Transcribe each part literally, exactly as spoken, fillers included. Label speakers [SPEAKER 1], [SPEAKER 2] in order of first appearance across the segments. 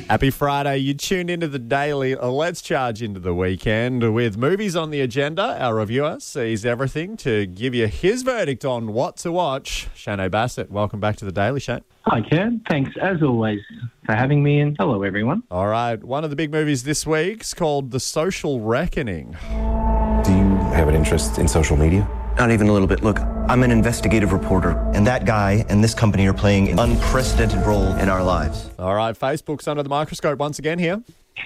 [SPEAKER 1] Happy Friday. You tuned into the Daily. Let's charge into the weekend with movies on the agenda. Our reviewer sees everything to give you his verdict on what to watch. Shane O'Bassett, welcome back to the Daily, Shane.
[SPEAKER 2] Hi, Ken. Thanks, as always, for having me, and hello, everyone.
[SPEAKER 1] All right. One of the big movies this week's called The Social Reckoning.
[SPEAKER 3] Do you have an interest in social media?
[SPEAKER 4] Not even a little bit. Look, I'm an investigative reporter, and that guy and this company are playing an unprecedented role in our lives.
[SPEAKER 1] All right. Facebook's under the microscope once again here.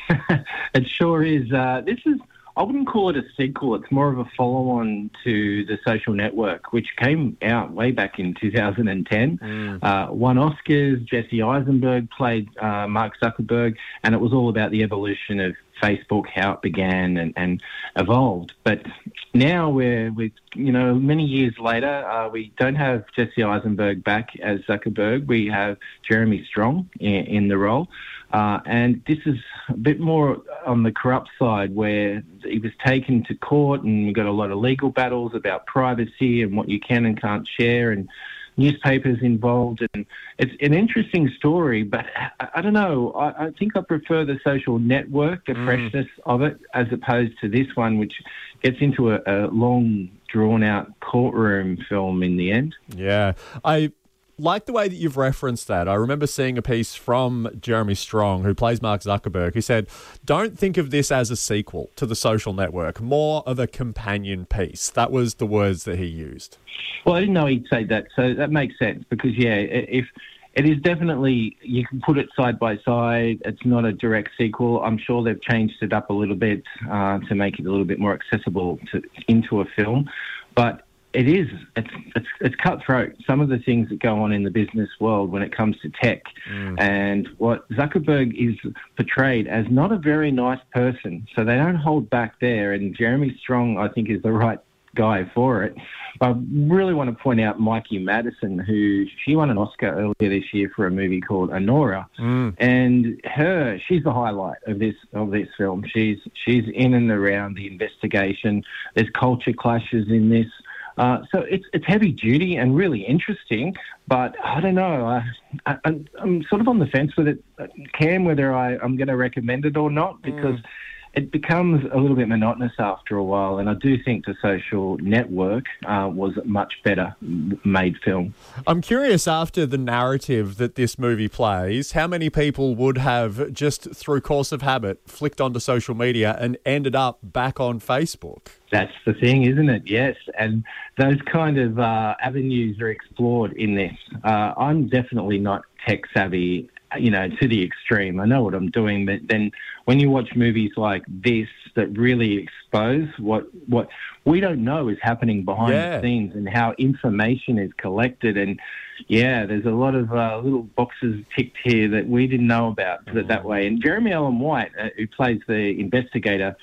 [SPEAKER 2] It sure is. Uh, this is, I wouldn't call it a sequel. It's more of a follow-on to The Social Network, which came out way back in two thousand ten. Mm. Uh, won Oscars. Jesse Eisenberg played uh, Mark Zuckerberg, and it was all about the evolution of Facebook, how it began and, and evolved. But now we're, we, you know, many years later, uh, we don't have Jesse Eisenberg back as Zuckerberg. We have Jeremy Strong in, in the role. Uh, and this is a bit more on the corrupt side, where he was taken to court and we've got a lot of legal battles about privacy and what you can and can't share, and newspapers involved. And it's an interesting story, but I, I don't know. I, I think I prefer The Social Network, the mm. freshness of it, as opposed to this one, which gets into a, a long, drawn-out courtroom film in the end.
[SPEAKER 1] Yeah. I like the way that you've referenced that. I remember seeing a piece from Jeremy Strong, who plays Mark Zuckerberg, who said, don't think of this as a sequel to The Social Network, more of a companion piece. That was the words that he used.
[SPEAKER 2] Well, I didn't know he'd say that, so that makes sense, because, yeah, if it is definitely, you can put it side by side. It's not a direct sequel. I'm sure they've changed it up a little bit uh, to make it a little bit more accessible to, into a film, but it is. It's, it's it's cutthroat. Some of the things that go on in the business world when it comes to tech, mm. and what Zuckerberg is portrayed as not a very nice person. So they don't hold back there. And Jeremy Strong, I think, is the right guy for it. But I really want to point out Mikey Madison, who she won an Oscar earlier this year for a movie called Anora, mm. and her she's the highlight of this of this film. She's she's in and around the investigation. There's culture clashes in this. Uh, so it's it's heavy duty and really interesting, but I don't know. I, I, I'm sort of on the fence with it, Cam, whether I, I'm going to recommend it or not, because mm. it becomes a little bit monotonous after a while, and I do think The Social Network uh, was a much better made film.
[SPEAKER 1] I'm curious, after the narrative that this movie plays, how many people would have, just through course of habit, flicked onto social media and ended up back on Facebook?
[SPEAKER 2] That's the thing, isn't it? Yes, and those kind of uh, avenues are explored in this. Uh, I'm definitely not tech savvy, you know, to the extreme. I know what I'm doing, but then when you watch movies like this that really expose what what we don't know is happening behind yeah. the scenes and how information is collected, and yeah, there's a lot of uh, little boxes ticked here that we didn't know about, put it that way. And Jeremy Allen White, uh, who plays the investigator,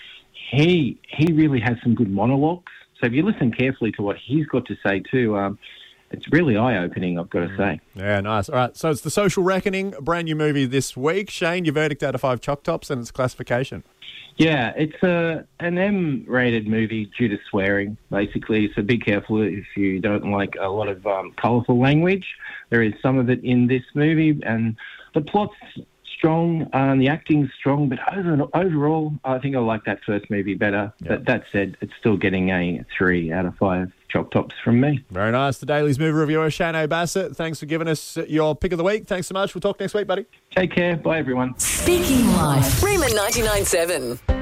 [SPEAKER 2] he he really has some good monologues. So if you listen carefully to what he's got to say too, um, it's really eye-opening, I've got to say.
[SPEAKER 1] Yeah, nice. All right, so it's The Social Reckoning, a brand new movie this week. Shane, your verdict out of five Choc Tops and its classification.
[SPEAKER 2] Yeah, it's a, an M-rated movie due to swearing, basically. So be careful if you don't like a lot of um, colourful language. There is some of it in this movie, and the plot's strong, uh, the acting's strong, but over, overall, I think I like that first movie better. Yep. But that said, it's still getting a three out of five Choc Tops from me.
[SPEAKER 1] Very nice. The Daily's movie reviewer, Shane O'Bassett. Thanks for giving us your pick of the week. Thanks so much. We'll talk next week, buddy.
[SPEAKER 2] Take care. Bye, everyone.
[SPEAKER 5] Speaking Life. Rayman ninety-nine point seven.